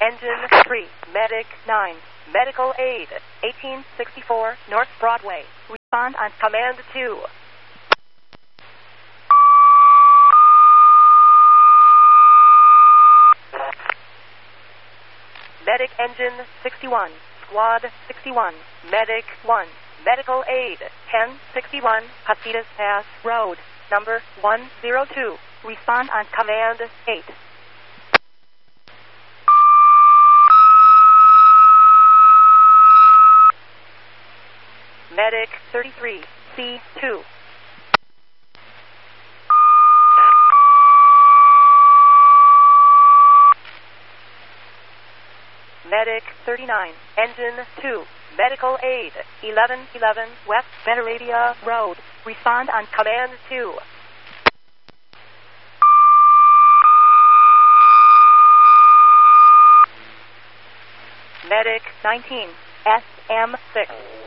Engine 3, Medic 9, Medical Aid, 1864 North Broadway. Respond on Command 2. Medic Engine 61, Squad 61, Medic 1, Medical Aid, 1061 Casitas Pass Road, number 102. Respond on Command 8. Medic 33, C2. Medic 39, Engine 2, Medical Aid, 1111 West Veneravia Road. Respond on Command 2. Medic 19, SM6.